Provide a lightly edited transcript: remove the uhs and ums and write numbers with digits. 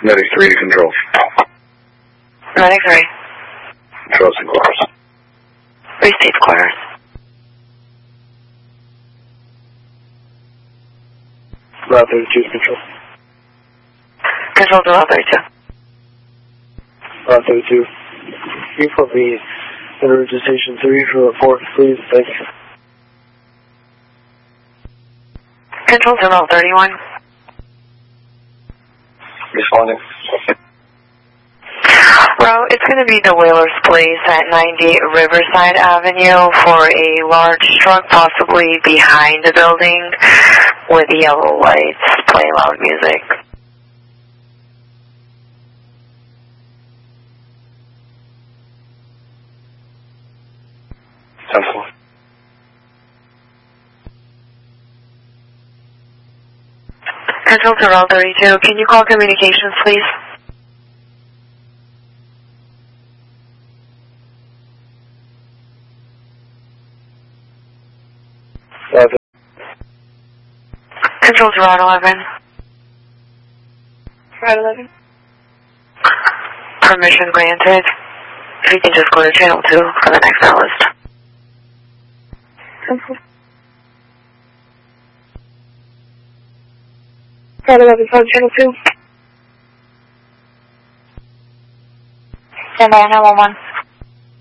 Medic 3 to control. Medic 3. Crossing quarters. Receive quarters. Route 32 control. Control to Route 32. Route 32. You put me en route to Station 3 for report, please. Thank you. Control to Route 31. Responding. Route, it's going to be the Whalers Place at 90 Riverside Avenue for a large truck, possibly behind the building with yellow lights. Play loud music. Control to Route 32. Can you call communications, please? Control to Route 11. Route 11. Permission granted. If you can just go to channel 2 for the next analyst. Route 11, phone channel 2. Stand by on 911.